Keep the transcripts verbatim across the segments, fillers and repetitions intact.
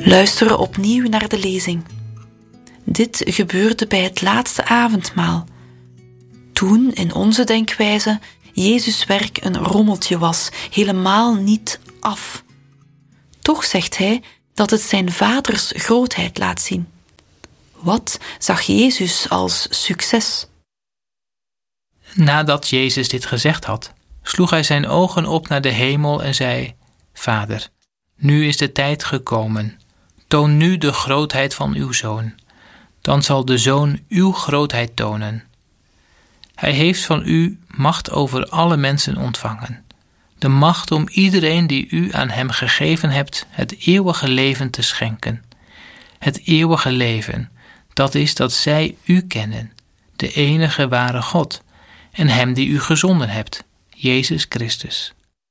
Luisteren opnieuw naar de lezing. Dit gebeurde bij het laatste avondmaal. Toen in onze denkwijze Jezus' werk een rommeltje was, helemaal niet af. Toch zegt hij dat het zijn vaders grootheid laat zien. Wat zag Jezus als succes? Nadat Jezus dit gezegd had, sloeg hij zijn ogen op naar de hemel en zei: Vader, nu is de tijd gekomen. Toon nu de grootheid van uw Zoon. Dan zal de Zoon uw grootheid tonen. Hij heeft van u macht over alle mensen ontvangen. De macht om iedereen die u aan hem gegeven hebt het eeuwige leven te schenken. Het eeuwige leven, dat is dat zij u kennen, de enige ware God, en hem die u gezonden hebt, Jezus Christus.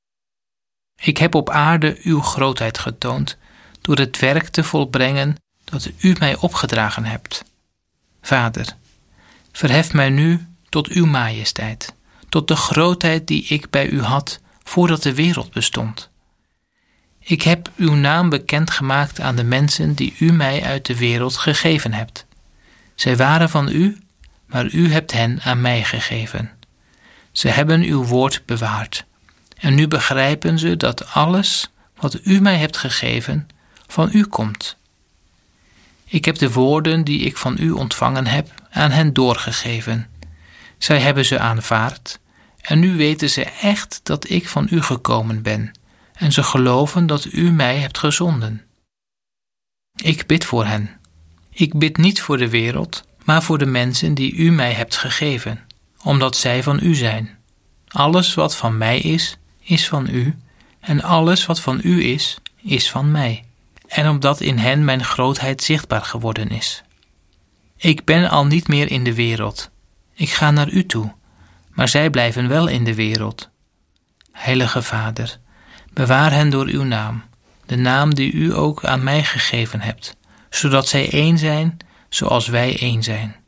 Ik heb op aarde uw grootheid getoond, door het werk te volbrengen dat u mij opgedragen hebt. Vader, verhef mij nu tot uw majesteit, tot de grootheid die ik bij u had voordat de wereld bestond. Ik heb uw naam bekendgemaakt aan de mensen die u mij uit de wereld gegeven hebt. Zij waren van u, maar u hebt hen aan mij gegeven. Ze hebben uw woord bewaard. En nu begrijpen ze dat alles wat u mij hebt gegeven van u komt. Ik heb de woorden die ik van u ontvangen heb aan hen doorgegeven. Zij hebben ze aanvaard en nu weten ze echt dat ik van u gekomen ben en ze geloven dat u mij hebt gezonden. Ik bid voor hen. Ik bid niet voor de wereld, maar voor de mensen die u mij hebt gegeven, omdat zij van u zijn. Alles wat van mij is, is van u, en alles wat van u is, is van mij. En omdat in hen mijn grootheid zichtbaar geworden is. Ik ben al niet meer in de wereld. Ik ga naar u toe, maar zij blijven wel in de wereld. Heilige Vader, bewaar hen door uw naam, de naam die u ook aan mij gegeven hebt, zodat zij één zijn, zoals wij één zijn.